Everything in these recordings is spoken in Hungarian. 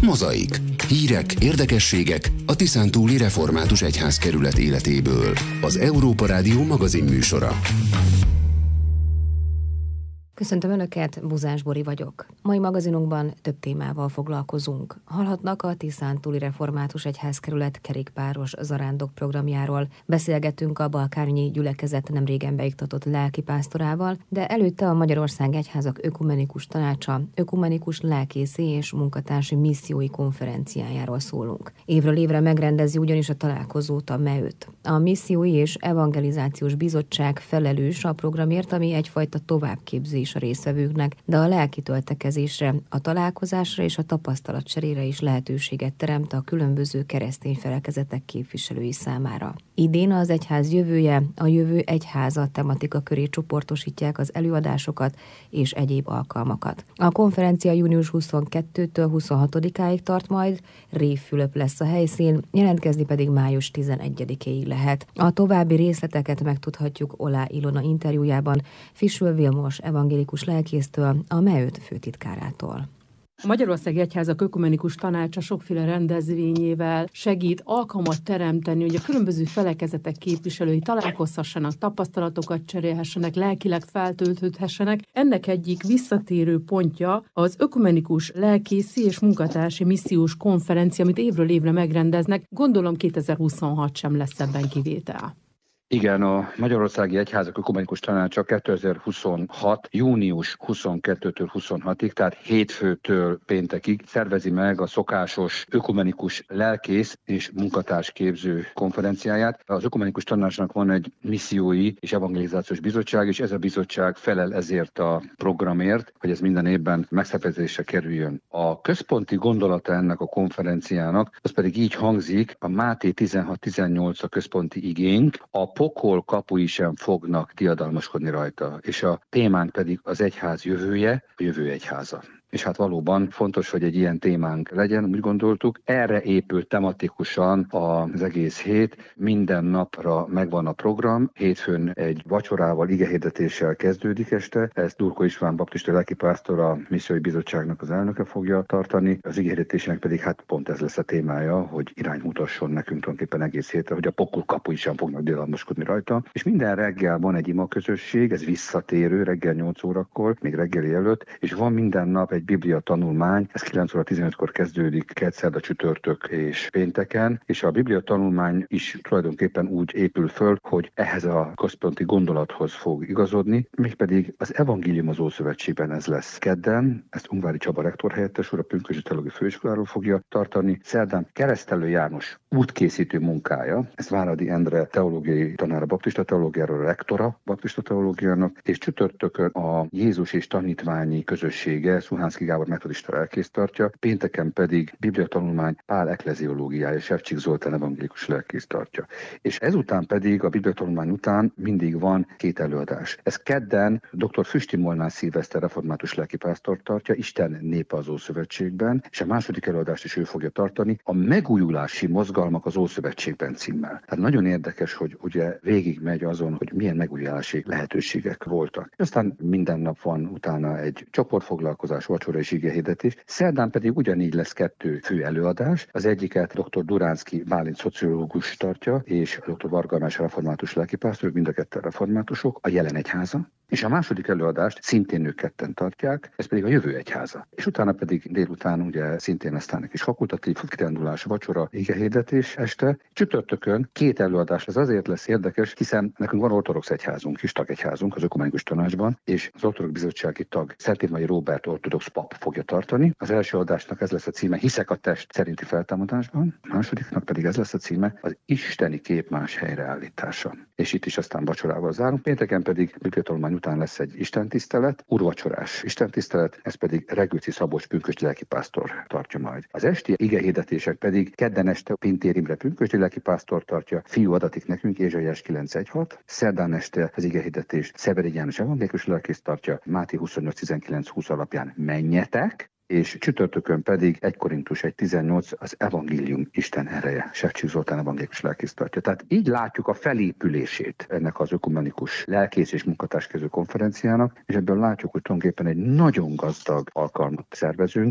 Mozaik. Hírek, érdekességek a Tiszántúli Református Egyházkerület életéből. Az Európa Rádió magazinműsora. Köszöntöm Önöket, Buzás Bori vagyok. Mai magazinunkban több témával foglalkozunk. Hallhatnak a Tiszántúli Református Egyházkerület kerékpáros zarándok programjáról. Beszélgetünk a Balkányi Gyülekezet nemrégen beiktatott lelkipásztorával, de előtte a Magyarország Egyházak Ökumenikus Tanácsa, ökumenikus lelkészi és munkatársi missziói konferenciájáról szólunk. Évről évre megrendezi ugyanis a találkozót a MEÖT. A Missziói és Evangelizációs Bizottság felelős a programért, ami egyfajta továbbképzés a résztvevőknek, de a lelki töltekezésre, a találkozásra és a tapasztalatcserére is lehetőséget teremt a különböző keresztény felekezetek képviselői számára. Idén az egyház jövője, a jövő egyháza tematika köré csoportosítják az előadásokat és egyéb alkalmakat. A konferencia június 22-től 26-áig tart majd, Rév Fülöp lesz a helyszín, jelentkezni pedig május 11-éig lehet. A további részleteket megtudhatjuk Olá Ilona interjújában Fisül Vilmos evangélikus lelkésztől, a MEÖT főtitkárától. A Magyarország Egyházak Ökumenikus Tanácsa sokféle rendezvényével segít alkalmat teremteni, hogy a különböző felekezetek képviselői találkozhassanak, tapasztalatokat cserélhessenek, lelkileg feltöltődhessenek. Ennek egyik visszatérő pontja az Ökumenikus Lelkészi és Munkatársi Missziós Konferencia, amit évről évre megrendeznek. Gondolom 2026 sem lesz ebben kivétel. Igen, a Magyarországi Egyházak Ökumenikus Tanácsa 2026. június 22-től 26-ig, tehát hétfőtől péntekig szervezi meg a szokásos ökumenikus lelkész és munkatársképző konferenciáját. Az Ökumenikus Tanácsnak van egy missziói és evangelizációs bizottság, és ez a bizottság felel ezért a programért, hogy ez minden évben megszervezésre kerüljön. A központi gondolata ennek a konferenciának, az pedig így hangzik, a Máté 16-18 a központi igény, a pokol kapui sem fognak diadalmaskodni rajta, és a témánk pedig az egyház jövője, a jövő egyháza. És hát valóban fontos, hogy egy ilyen témánk legyen, úgy gondoltuk. Erre épült tematikusan az egész hét, minden napra megvan a program. Hétfőn egy vacsorával, igehirdetéssel kezdődik este. Ezt Durko István baptista lelkipásztor, a Missziói Bizottságnak az elnöke fogja tartani. Az igehirdetésének pedig hát pont ez lesz a témája, hogy irányt mutasson nekünk tulajdonképpen egész hétre, hogy a pokol kapui sem fognak diadalmaskodni rajta. És minden reggel van egy ima közösség, ez visszatérő, reggel 8 órakor, még reggeli előtt, és van minden nap egy Biblia tanulmány, ez 9 óra 15-kor kezdődik, kedszerda, csütörtök és pénteken, és a Biblia tanulmány is tulajdonképpen úgy épül föl, hogy ehhez a központi gondolathoz fog igazodni, mégpedig az Evangélium az Ószövetségben ez lesz kedden, ezt Ungvári Csaba rektor helyettes úr a Pünkösdi Teológiai Főiskoláról fogja tartani, szerdán Keresztelő János útkészítő munkája, ez Váradi Endre teológiai tanára baptista teológiáról, rektora baptista teológiának, és csütörtökön a Jézus és tanítványi közössége, Szuhánszky Gábor metodista lelkész tartja, pénteken pedig Biblia tanulmány Pál ekleziológiája, Sevcsik Zoltán evangélikus lelkész tartja. És ezután pedig a Biblia tanulmány után mindig van 2 előadás. Ez kedden dr. Füsti Molnár Szilveszter református lelkipásztor tartja, Isten népe az Ószövetségben, és a második előadást is ő fogja tartani, a megújulási mozgalmak az Ószövetségben címmel. Tehát nagyon érdekes, hogy ugye végigmegy azon, hogy milyen megújulási lehetőségek voltak. Aztán minden nap van utána egy csoportfoglalkozás, vacsora és igehirdetés. Szerdán pedig ugyanígy lesz 2 fő előadás. Az egyiket dr. Duránszky Bálint szociológus tartja, és dr. Varga Almás református lelkipásztor, mind a ketten reformátusok, a jelen egyháza. És a második előadást szintén ők ketten tartják, ez pedig a jövő egyháza. És utána pedig délután ugye szintén lesz egy kis fakultatív kirándulás, vacsora, igehirdetés este. Csütörtökön 2 előadás, ez azért lesz érdekes, hiszen nekünk van ortodox egyházunk is, tagegyházunk az Ökumenikus Tanácsban, és az ortodox bizottsági tag Szentévai Róbert ortodox pap fogja tartani. Az első adásnak ez lesz a címe, Hiszek a test szerinti feltámadásban, a másodiknak pedig ez lesz a címe, az isteni kép más helyreállítása. És itt is aztán vacsorával zárunk. Pénteken pedig bibliatanulmány után lesz egy istentisztelet, úrvacsorás istentisztelet, ez pedig Regőci Szabolcs pünkösdi lelkipásztor tartja majd. Az esti igehirdetések pedig kedden este Pintér Imre pünkösdi lelkipásztor tartja, fiú adatik nekünk, Ézsaiás 9.1.6, szerdán este az igehirdetést Szeberi János evangélikus lelkész tartja, Máté 28.19.20 alapján menjetek, és csütörtökön pedig 1 Korintus 1.18 az evangélium Isten ereje, Sevcsik Zoltán evangélikus lelkész tartja. Tehát így látjuk a felépülését ennek az ökumenikus lelkész és munkatárskező konferenciának, és ebből látjuk, hogy tulajdonképpen egy nagyon gazdag alkalmat szervezünk.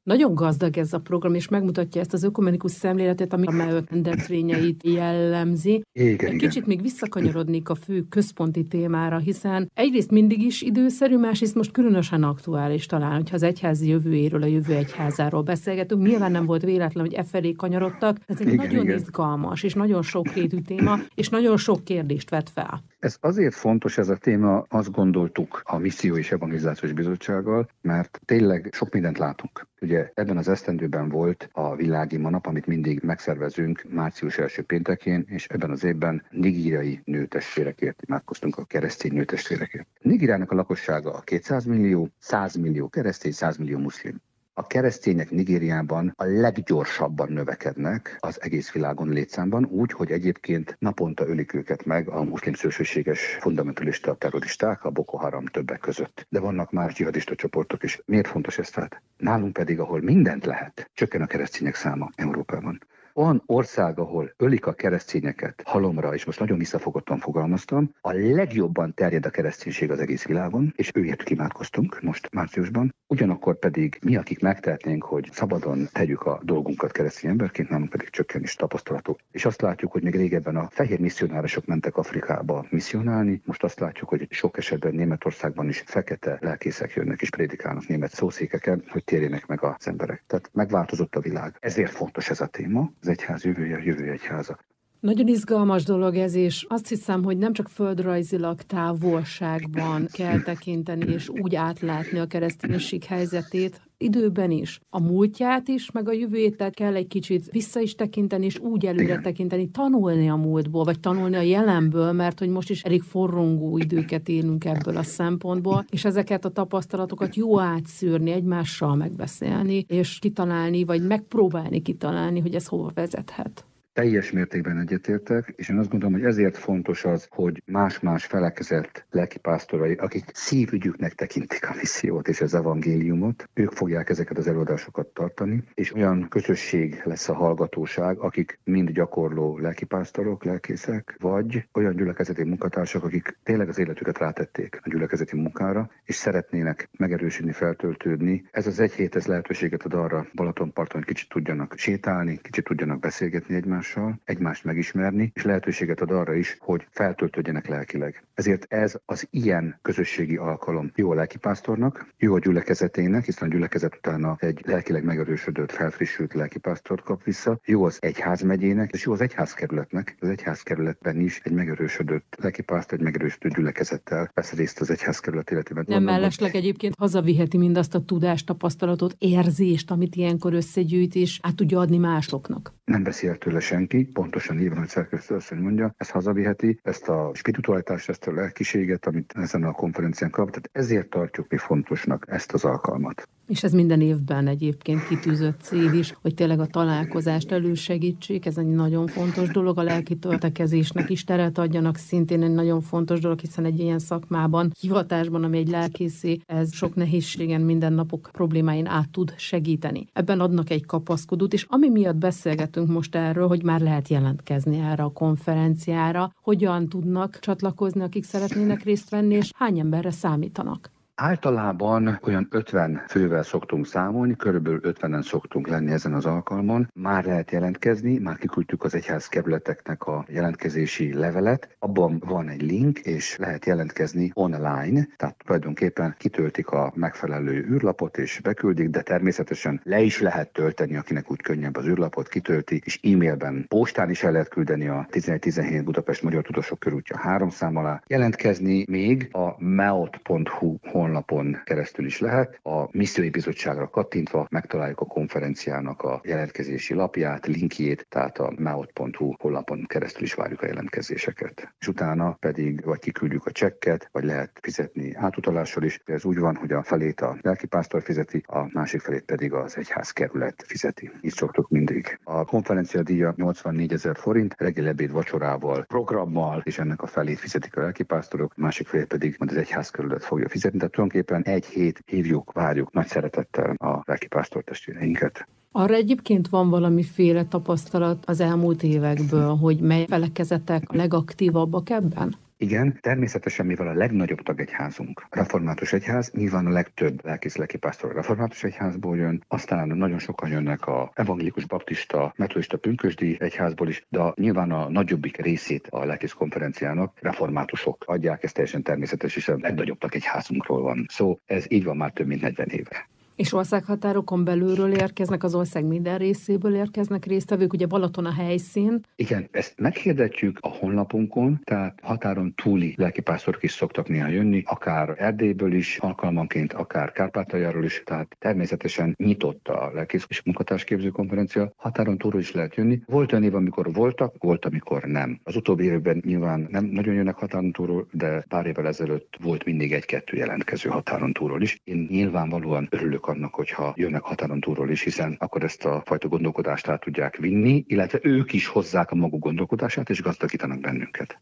Nagyon gazdag ez a program, és megmutatja ezt az ökumenikus szemléletet, ami a MEÖ rendezvényeit jellemzi. Igen. Kicsit még visszakanyarodnék a fő központi témára, hiszen egyrészt mindig is időszerű, másrészt most különösen aktuális talán, hogyha az egyházi jövőjéről, a jövő egyházáról beszélgetünk. Nyilván nem volt véletlen, hogy efelé kanyarodtak. Ez egy nagyon izgalmas és nagyon sokrétű téma, és nagyon sok kérdést vet fel. Ez azért fontos ez a téma, azt gondoltuk a Misszió és Evangelizációs Bizottsággal, mert tényleg sok mindent látunk. Ugye ebben az esztendőben volt a Világima nap, amit mindig megszervezünk március első péntekén, és ebben az évben nigériai nőtestvérekért imádkoztunk, a keresztény nőtestvérekért. Nigériának a lakossága 200 millió, 100 millió keresztény, 100 millió muszlim. A keresztények Nigériában a leggyorsabban növekednek az egész világon létszámban, úgy, hogy egyébként naponta ölik őket meg a muszlim szélsőséges fundamentalista terroristák, a Boko Haram többek között. De vannak más dzsihadista csoportok is. Miért fontos ez tehát? Nálunk pedig, ahol mindent lehet, csökken a keresztények száma Európában. Olyan ország, ahol ölik a keresztényeket halomra, és most nagyon visszafogottan fogalmaztam, a legjobban terjed a kereszténység az egész világon, és őért imádkoztunk most márciusban. Ugyanakkor pedig mi, akik megtehetnénk, hogy szabadon tegyük a dolgunkat keresztény emberként, nálunk pedig csökken is tapasztalatok. És azt látjuk, hogy még régebben a fehér misszionárosok mentek Afrikába misszionálni, most azt látjuk, hogy sok esetben Németországban is fekete lelkészek jönnek és prédikálnak német szószékeken, hogy térjenek meg az emberek. Tehát megváltozott a világ. Ezért fontos ez a téma. Az egyház jövője, a jövő egyháza. Nagyon izgalmas dolog ez, és azt hiszem, hogy nem csak földrajzilag távolságban kell tekinteni, és úgy átlátni a kereszténység helyzetét, időben is. A múltját is, meg a jövőjét, tehát kell egy kicsit vissza is tekinteni, és úgy előre tekinteni, tanulni a múltból, vagy tanulni a jelenből, mert hogy most is elég forrongó időket élünk ebből a szempontból, és ezeket a tapasztalatokat jó átszűrni, egymással megbeszélni, és kitalálni, vagy megpróbálni kitalálni, hogy ez hova vezethet. Teljes mértékben egyetértek, és én azt gondolom, hogy ezért fontos az, hogy más-más felekezett lelkipásztorai, akik szívügyüknek tekintik a missziót és az evangéliumot, ők fogják ezeket az előadásokat tartani, és olyan közösség lesz a hallgatóság, akik mind gyakorló lelkipásztorok, lelkészek, vagy olyan gyülekezeti munkatársak, akik tényleg az életüket rátették a gyülekezeti munkára, és szeretnének megerősödni, feltöltődni. Ez az egy hét ez lehetőséget ad arra Balatonparton, hogy kicsit tudjanak sétálni, kicsit tudjanak beszélgetni egymást megismerni, és lehetőséget ad arra is, hogy feltöltődjenek lelkileg. Ezért ez az ilyen közösségi alkalom jó a lelkipásztornak, jó a gyülekezetének, hiszen a gyülekezet utána egy lelkileg megerősödött, felfrissült lelkipásztort kap vissza, jó az egyházmegyének, és jó az egyházkerületnek. Az egyházkerületben is egy megerősödött lelkipásztor, egy megerősödött gyülekezettel vesz részt az egyházkerület életében. Nem mellesleg egyébként hazaviheti mindazt a tudást, tapasztalatot, érzést, amit ilyenkor összegyűjt, és át tudja adni másoknak. Nem veszi el tőle senki, pontosan így van, hogy szerkesztő asszony mondja, ezt hazaviheti, ezt a spiritualitást, ezt a lelkiséget, amit ezen a konferencián kap, tehát ezért tartjuk mi fontosnak ezt az alkalmat. És ez minden évben egyébként kitűzött cél is, hogy tényleg a találkozást elősegítsék, ez egy nagyon fontos dolog, a lelki töltekezésnek is teret adjanak, szintén egy nagyon fontos dolog, hiszen egy ilyen szakmában, hivatásban, ami egy lelkészé, ez sok nehézségen, mindennapok problémáin át tud segíteni. Ebben adnak egy kapaszkodót, és ami miatt beszélgetünk most erről, hogy már lehet jelentkezni erre a konferenciára, hogyan tudnak csatlakozni, akik szeretnének részt venni, és hány emberre számítanak? Általában olyan 50 fővel szoktunk számolni, körülbelül 50-en szoktunk lenni ezen az alkalmon. Már lehet jelentkezni, már kiküldtük az egyházkerületeknek a jelentkezési levelet. Abban van egy link, és lehet jelentkezni online, tehát tulajdonképpen kitöltik a megfelelő űrlapot és beküldik, de természetesen le is lehet tölteni, akinek úgy könnyebb az űrlapot, kitölti, és e-mailben, postán is el lehet küldeni a 1117 Budapest Magyar Tudósok Körútja 3 szám alá. Jelentkezni még a meot.hu honlapon keresztül is lehet. A Missziói Bizottságra kattintva megtaláljuk a konferenciának a jelentkezési lapját, linkjét, tehát a meot.hu honlapon keresztül is várjuk a jelentkezéseket. És utána pedig vagy kiküldjük a csekket, vagy lehet fizetni átutalással is. Ez úgy van, hogy a felét a lelkipásztor fizeti, a másik felét pedig az egyházkerület fizeti. Így szoktuk mindig. A konferencia díja 84 000 forint, reggelebéd vacsorával, programmal, és ennek a felét fizetik a lelkipásztorok, a másik felét pedig majd az egyházkerület fogja fizetni. Tehát tulajdonképpen egy hét hívjuk, várjuk nagy szeretettel a lelkipásztor testvéreinket. Arra egyébként van valamiféle tapasztalat az elmúlt évekből, hogy mely felekezetek a legaktívabbak ebben? Igen, természetesen, mivel a legnagyobb tagegyházunk református egyház, nyilván a legtöbb lelkész-lelkipásztor a református egyházból jön, aztán nagyon sokan jönnek a evangélikus, baptista, metodista, pünkösdi egyházból is, de nyilván a nagyobbik részét a lelkész konferenciának reformátusok adják, ez teljesen természetes, és a legnagyobb tagegyházunkról van szó. Ez így van már több mint 40 éve. És országhatárokon belülről érkeznek, az ország minden részéből érkeznek résztvevők, ugye Balaton a helyszín. Igen, ezt meghirdetjük a honlapunkon, tehát határon túli lelkipásztorok is szoktak néha jönni, akár Erdélyből is alkalmanként, akár Kárpátaljáról is, tehát természetesen nyitott a lelkész és munkatársképző konferencia, határon túlról is lehet jönni. Volt olyan év, amikor voltak, volt, amikor nem. Az utóbbi évben nyilván nem nagyon jönnek határon túlról, de pár évvel ezelőtt volt mindig egy-kettő jelentkező határon túlról is. Én nyilvánvalóan örülök annak, hogyha jönnek határon túlról is, hiszen akkor ezt a fajta gondolkodást át tudják vinni, illetve ők is hozzák a maguk gondolkodását, és gazdagítanak bennünket.